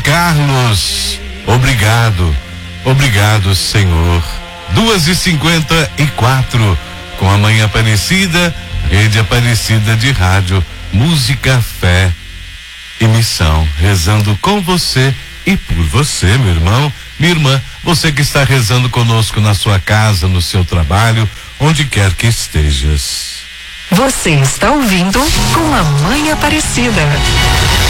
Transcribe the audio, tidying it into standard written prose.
Carlos, obrigado, Senhor. 2h54, com a Mãe Aparecida, Rede Aparecida de Rádio, música, fé e missão, rezando com você e por você, meu irmão, minha irmã, você que está rezando conosco na sua casa, no seu trabalho, onde quer que estejas. Você está ouvindo Com a Mãe Aparecida.